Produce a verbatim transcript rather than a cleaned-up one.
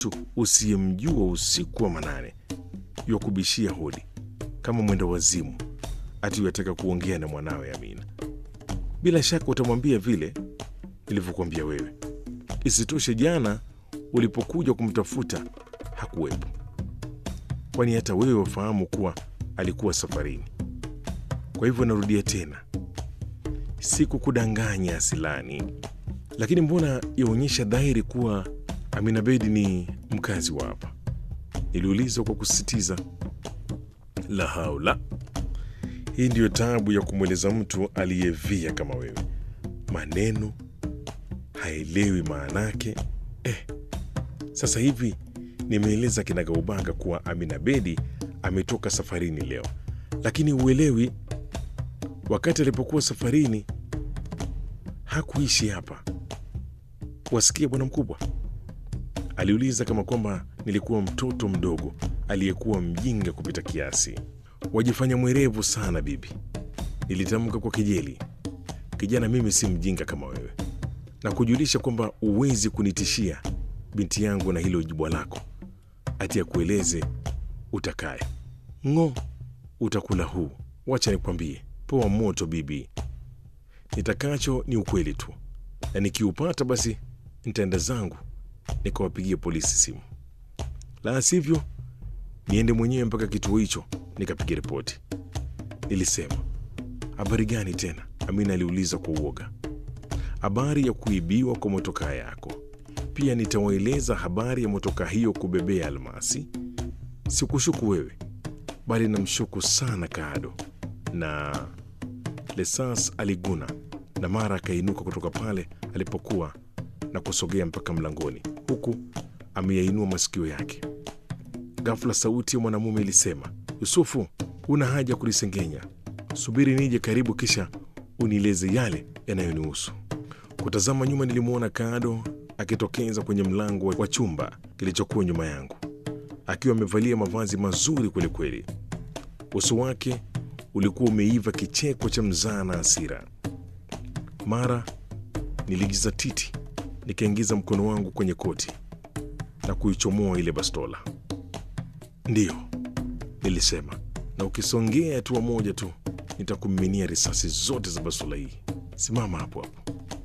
tu usiyemjua usiku wa manane yakubishia hodi kama mwenda wazimu ati yataka kuongea na mwanawe Amina. Bila shaka utamwambia vile nilivyokuambia wewe. Isitoshe, jana ulipokuja kumtafuta hakuwepo, kwani hata wewe wafahamu kuwa alikuwa safarini. Kwa hivyo narudia tena, sikukudanganya Asilani, lakini mbona yaonyesha dhahiri kuwa Amina Bedi ni mkazi wa hapa? Niliuliza kwa kusisitiza. La haula, hii ndiyo taabu ya kumweleza mtu aliyevia kama wewe. Maneno haelewi maanake. Eh, sasa hivi nimeeleza kinagaubaga kuwa Amina Bedi ametoka safarini leo, lakini uelewi, wakati alipokuwa safarini hakuishi hapa. Wasikia bwana mkubwa? Aliuliza kama kwamba nilikuwa mtoto mdogo aliyekuwa mjinga kupita kiasi. Wajifanya mwerevu sana bibi, nilitamka kwa kejeli. Kijana, mimi si mjinga kama wewe, na kujulisha kwamba uwezi kunitishia binti yangu na hilo jibwa lako ati ya kueleze utakaye. Ngo, utakula huu. Wacha nikwambie, poa moto bibi. Nitakacho ni ukweli tu, na nikiupata basi nitaenda zangu nikawapigia polisi simu, la sivyo niende mwenyewe mpaka kituo hicho nikapiga ripoti. Nilisema. Habari gani tena? Amina aliuliza kwa uoga. Habari ya kuibiwa kwa motokaa yako. Pia nitawaeleza habari ya motokaa hiyo kubebea almasi. Sikushuku wewe, bali namshuku sana Kado. Na Lesas aliguna na mara akainuka kutoka pale alipokuwa na kusogea mpaka mlangoni, huku ameyainua masikio yake. Ghafla sauti ya mwanamume ilisema, Yusufu, una haja kulisengenya. Subiri nije karibu kisha unieleze yale yanayonihusu. Kutazama nyuma, nilimwona Kado akitokeza kwenye mlango wa chumba kilichokuwa nyuma yangu, akiwa amevalia mavazi mazuri kweli kweli. Uso wake ulikuwa umeiva kicheko cha mzaa na hasira. Mara nilijizatiti, nikaingiza mkono wangu kwenye koti na kuichomoa ile bastola. Ndiyo, nilisema, na ukisongea hatua moja tu nitakuminia risasi zote za bastola hii. Simama hapo hapo.